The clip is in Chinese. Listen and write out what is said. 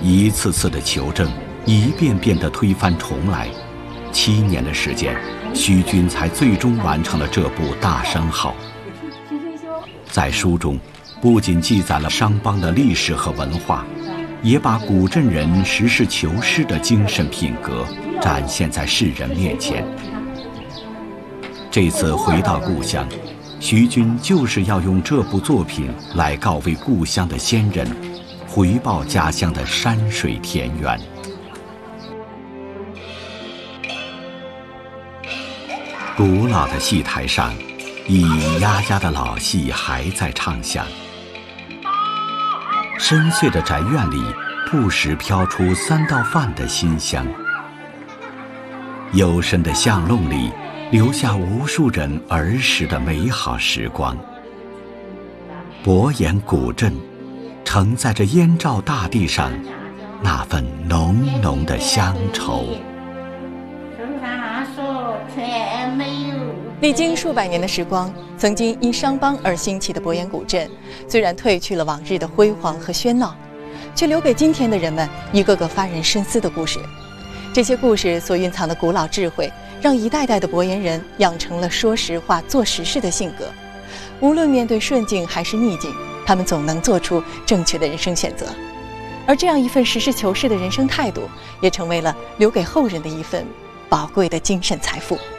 一次次的求证，一遍遍的推翻重来，7年的时间，徐君才最终完成了这部大生号。在书中，不仅记载了商帮的历史和文化，也把古镇人实事求是的精神品格展现在世人面前。这次回到故乡，徐君就是要用这部作品来告慰故乡的先人，回报家乡的山水田园。古老的戏台上，咿咿呀呀的老戏还在唱响。深邃的宅院里，不时飘出3道饭的馨香。幽深的巷弄里，留下无数人儿时的美好时光。博眼古镇，承载着燕赵大地上那份浓浓的乡愁。 历经数百年的时光，曾经因商帮而兴起的博眼古镇，虽然褪去了往日的辉煌和喧闹，却留给今天的人们一个个发人深思的故事。这些故事所蕴藏的古老智慧，让一代代的博眼人养成了说实话、做实事的性格。无论面对顺境还是逆境，他们总能做出正确的人生选择。而这样一份实事求是的人生态度，也成为了留给后人的一份宝贵的精神财富。